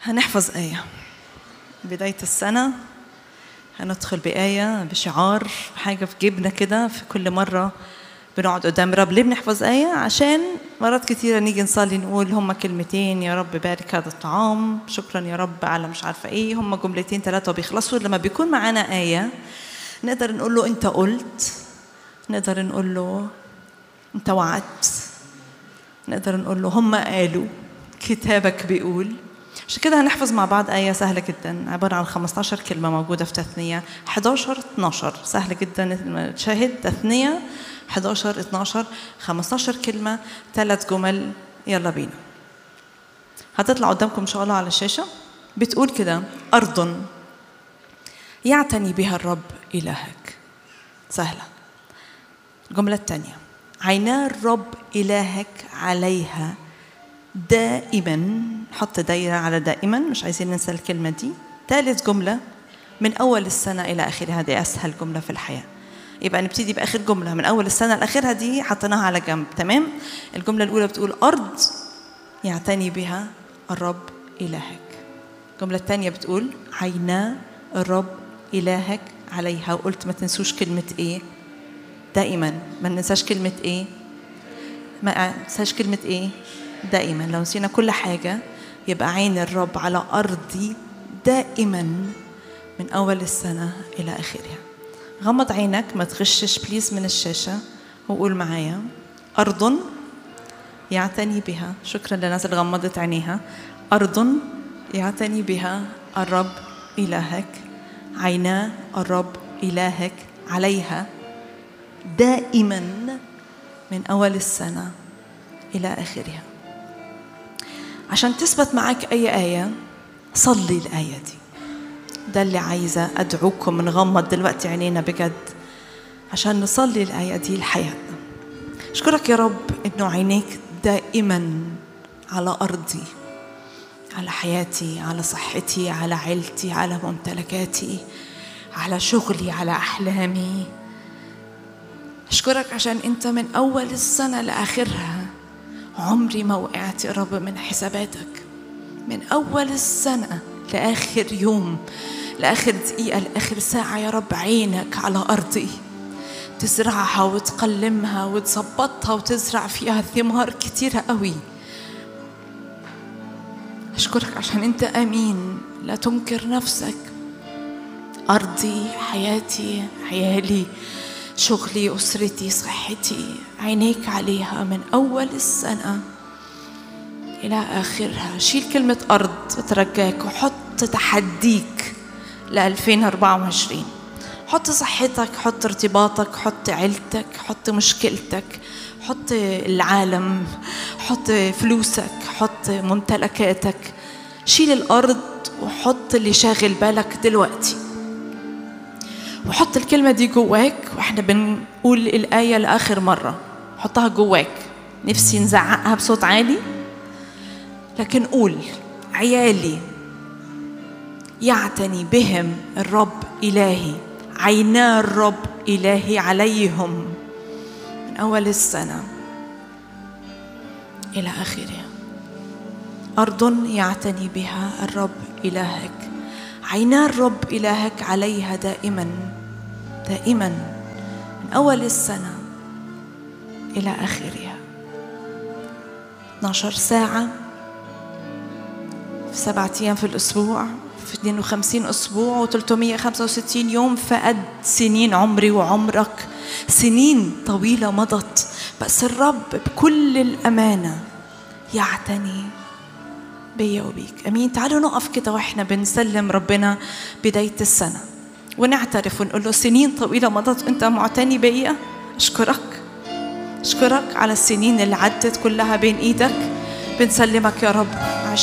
هنحفظ آية بداية السنة. هندخل بآية بشعار، حاجة في جيبنا كده. في كل مرة بنقعد قدام رب ليه بنحفظ آية؟ عشان مرات كتيرة نيجي نصلي نقول هم كلمتين، يا رب بارك هذا الطعام، شكرا يا رب على مش عارفة ايه، هم جملتين ثلاثة وبيخلصوا. لما بيكون معانا آية نقدر نقول له انت قلت، نقدر نقول له انت وعدت، نقدر نقول له هم قالوا، كتابك بيقول. عشان كده هنحفظ مع بعض آية سهلة جدا، عبارة عن 15 كلمة موجودة في تثنية 11 12. سهل جدا تشاهد تثنية 11 12 15 كلمة 3 جمل. يلا بينا. هتطلع قدامكم إن شاء الله على الشاشة. بتقول كده: أرض يعتني بها الرب إلهك. سهلة. الجملة الثانية: عينا الرب إلهك عليها دائما. حط دايرة على دائما، مش عايزين ننسى الكلمة دي. ثالث جملة: من أول السنة إلى آخرها. دي أسهل جملة في الحياة. يبقى نبتدي بآخر جملة، من أول السنة لآخرها، دي حطيناها على جنب. تمام. الجملة الأولى بتقول أرض يعتني بها الرب إلهك. الجملة الثانية بتقول عينا الرب إلهك عليها. وقلت ما تنسوش كلمة إيه؟ دائما. ما ننساش كلمة إيه؟ ما ننساش كلمة إيه؟ دائما. لو نسينا كل حاجة يبقى عين الرب على أرضي دائما من أول السنة إلى آخرها. غمض عينك، ما تغشش بليز من الشاشة، وقول معايا: أرض يعتني بها. شكرا للناس اللي غمضت عينيها. أرض يعتني بها الرب إلهك، عينا الرب إلهك عليها دائما من أول السنة إلى آخرها. عشان تثبت معك أي آية صلي الآية دي. ده اللي عايزة أدعوكم نغمض دلوقتي عينينا بجد عشان نصلي الآية دي لحياتنا. أشكرك يا رب إنه عينيك دائما على أرضي، على حياتي، على صحتي، على عيلتي، على ممتلكاتي، على شغلي، على أحلامي. أشكرك عشان أنت من أول السنة لآخرها عمري ما وقعت يا رب من حساباتك. من أول السنة لآخر يوم، لآخر دقيقة، لآخر ساعة يا رب عينك على أرضي، تزرعها وتقلمها وتظبطها وتزرع فيها ثمار كتيرة قوي. أشكرك عشان أنت أمين، لا تنكر نفسك. أرضي، حياتي، عيالي، شغلي، أسرتي، صحتي، عينيك عليها من أول السنة إلى آخرها. شيل كلمة أرض وترجاك وحط تحديك ل 2024. حط صحتك، حط ارتباطك، حط عيلتك، حط مشكلتك، حط العالم، حط فلوسك، حط ممتلكاتك. شيل الأرض وحط اللي شاغل بالك دلوقتي، وحط الكلمة دي جواك. وإحنا بنقول الآية لآخر مرة حطها جواك. نفسي نزعقها بصوت عالي، لكن قول: عيالي يعتني بهم الرب إلهي، عينا الرب إلهي عليهم من أول السنة إلى آخرها. أرض يعتني بها الرب إلهك، عينا الرب إلهك عليها دائما دائما من أول السنة إلى آخرها. 12 ساعة في 7 أيام في الأسبوع، في 52 أسبوع و365 يوم، فقد سنين عمري وعمرك. سنين طويلة مضت، بس الرب بكل الأمانة يعتني بيا وبيك. أمين. تعالوا نقف كده وإحنا بنسلم ربنا بداية السنة ونعترف ونقول له: سنين طويلة مضت وأنت معتني بيا. أشكرك على السنين اللي عدت كلها بين إيدك. بنسلمك يا رب